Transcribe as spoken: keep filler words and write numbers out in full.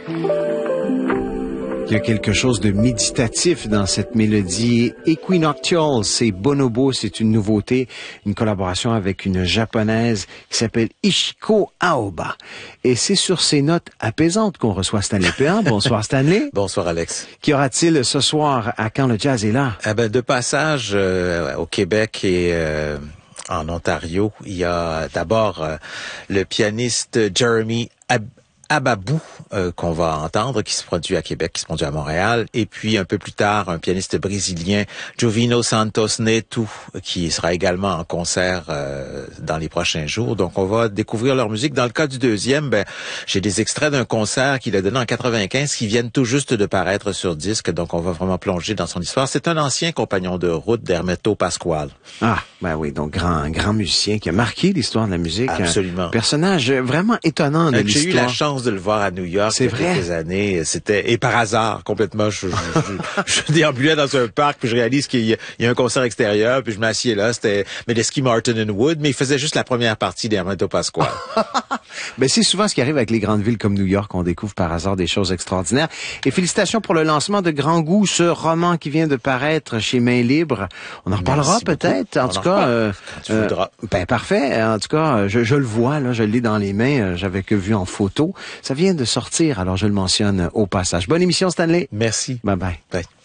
Il y a quelque chose de méditatif dans cette mélodie Equinoctial. C'est Bonobo, c'est une nouveauté, une collaboration avec une japonaise qui s'appelle Ishiko Aoba. Et c'est sur ces notes apaisantes qu'on reçoit Stanley Péan. Bonsoir Stanley. Bonsoir Alex. Qu'y aura-t-il ce soir à Quand le jazz est là? Eh ben, de passage euh, au Québec et euh, en Ontario, il y a d'abord euh, le pianiste Jeremy Ab- Ababou euh, qu'on va entendre, qui se produit à Québec, qui se produit à Montréal, et puis un peu plus tard, un pianiste brésilien, Jovino Santos Neto, qui sera également en concert euh, dans les prochains jours. Donc on va découvrir leur musique. Dans le cas du deuxième, ben j'ai des extraits d'un concert qu'il a donné en quatre-vingt-quinze qui viennent tout juste de paraître sur disque, donc on va vraiment plonger dans son histoire. C'est un ancien compagnon de route d'Hermeto Pascoal. Ah, ben oui, donc grand grand musicien qui a marqué l'histoire de la musique. Absolument. Un personnage vraiment étonnant de l'histoire. J'ai eu la chance de le voir à New York il y a quelques années. C'était, et par hasard, complètement, je, je, je, je déambulais dans un parc, puis je réalise qu'il y a, il y a un concert extérieur, puis je m'assieds là, c'était Medeski, Martin and Wood, mais il faisait juste la première partie d'Hermeto Pascoal. Ben, c'est souvent ce qui arrive avec les grandes villes comme New York, on découvre par hasard des choses extraordinaires. Et félicitations pour le lancement de Grand Goût, ce roman qui vient de paraître chez Main Libre. On en reparlera peut-être, en on tout en cas. Euh, tu voudras. Euh, ben, parfait. En tout cas, je, je le vois, là, je l'ai dans les mains, j'avais que vu en photo. Ça vient de sortir, alors je le mentionne au passage. Bonne émission, Stanley. Merci. Bye bye. Bye.